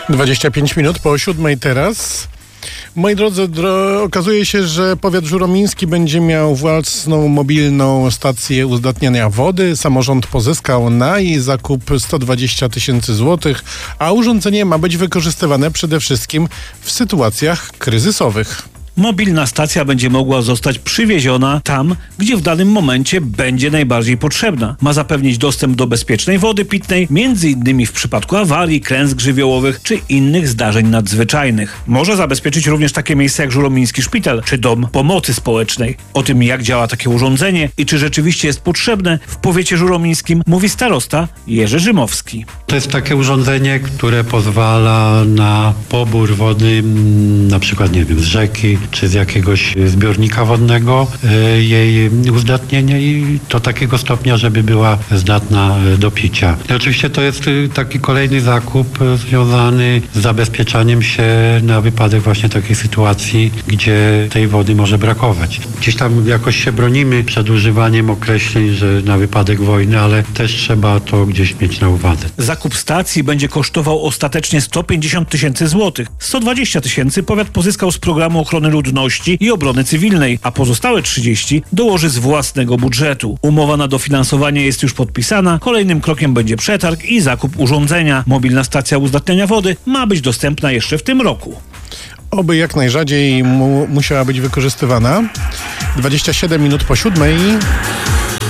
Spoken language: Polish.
25 minut po 7 teraz. Moi drodzy, okazuje się, że powiat żuromiński będzie miał własną mobilną stację uzdatniania wody. Samorząd pozyskał na jej zakup 120 000 złotych, a urządzenie ma być wykorzystywane przede wszystkim w sytuacjach kryzysowych. Mobilna stacja będzie mogła zostać przywieziona tam, gdzie w danym momencie będzie najbardziej potrzebna. Ma zapewnić dostęp do bezpiecznej wody pitnej, m.in. w przypadku awarii, klęsk żywiołowych czy innych zdarzeń nadzwyczajnych. Może zabezpieczyć również takie miejsca jak Żuromiński Szpital czy Dom Pomocy Społecznej. O tym, jak działa takie urządzenie i czy rzeczywiście jest potrzebne w powiecie żuromińskim, mówi starosta Jerzy Rzymowski. To jest takie urządzenie, które pozwala na pobór wody, na przykład, z rzeki, czy z jakiegoś zbiornika wodnego, jej uzdatnienie i do takiego stopnia, żeby była zdatna do picia. I oczywiście to jest taki kolejny zakup związany z zabezpieczaniem się na wypadek właśnie takiej sytuacji, gdzie tej wody może brakować. Gdzieś tam jakoś się bronimy przed używaniem określeń, że na wypadek wojny, ale też trzeba to gdzieś mieć na uwadze. Zakup stacji będzie kosztował ostatecznie 150 000 złotych. 120 000 powiat pozyskał z programu ochrony ludności i obrony cywilnej, a pozostałe 30 dołoży z własnego budżetu. Umowa na dofinansowanie jest już podpisana. Kolejnym krokiem będzie przetarg i zakup urządzenia. Mobilna stacja uzdatniania wody ma być dostępna jeszcze w tym roku. Oby jak najrzadziej musiała być wykorzystywana. 27 minut po 7.